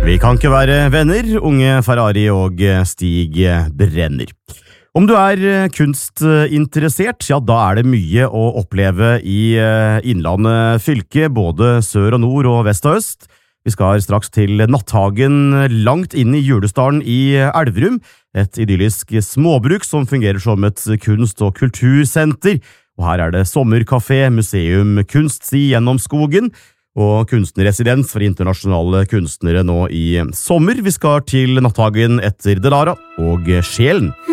Vi kan ikke være venner, unge Ferrari og Stig Brenner. Om du kunstinteressert, ja, da det mye å oppleve i Innlandet fylke, både sør og nord og vest og øst. Vi skal straks til Natthagen langt inn i Julesdalen i Elverum, et idyllisk småbruk som fungerer som et kunst- og kultursenter. Og her det sommerkafé, museum, kunststi gjennom skogen, og kunstnerresidens for internasjonale kunstnere nå i sommer. Vi skal til Natthagen etter Delara og Sjelen.